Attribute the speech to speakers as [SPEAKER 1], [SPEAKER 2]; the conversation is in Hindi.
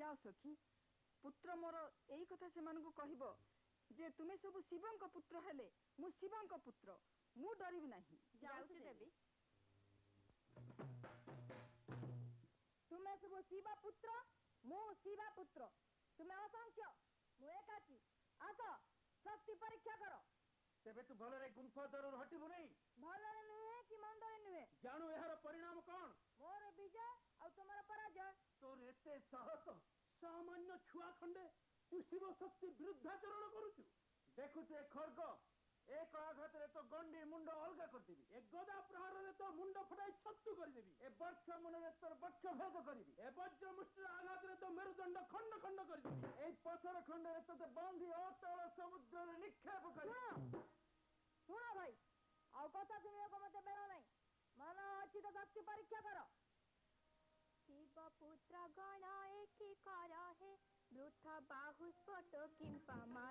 [SPEAKER 1] जाओ सखी पुत्र मोर एई कथा से मान को कहबो जे तुमे सब शिवंक पुत्र हेले मु शिवंक पुत्र मु डरिबि नाही
[SPEAKER 2] जाउछु देवी
[SPEAKER 3] तुम्हें सब शिवा पुत्र मु शिवा पुत्र तुम्हें असंख्य मु एकाकी आस शक्ति परीक्षा करो
[SPEAKER 4] तेबे तू भलरे गुंफा दरु हटिबु नहीं
[SPEAKER 3] भलरे नुहे कि मंदरे नुहे
[SPEAKER 4] जानू एहार परिणाम कौन
[SPEAKER 3] मोर विजय और तुम्हारा पराजय
[SPEAKER 4] तोर एते साहस सामान्य छुआ खंडे तू शिव शक्ति विरुद्धाचरण करुचु देखु ए खर्ग एक आघात रे तो गंडी मुंड अलगा करदेबी ए गदा प्रहार रे तो मुंड फटाई छत्तु करदेबी ए वर्ष मन रे तोर वक्ष भेद करबी ए वज्र मुष्टि आघात रे तो मेरुदंड खंड खंड करदेबी ए पथर खंड रे तो बांधी अतल समुद्र रे निक्षेप करबी
[SPEAKER 3] सुनो भाई आउ कथा सुनियो को मते बेरो नहीं मन अछि तो शक्ति परीक्षा करो
[SPEAKER 2] शिव पुत्र गण एकी कर हे वृथ बाहुस्फोट किंपा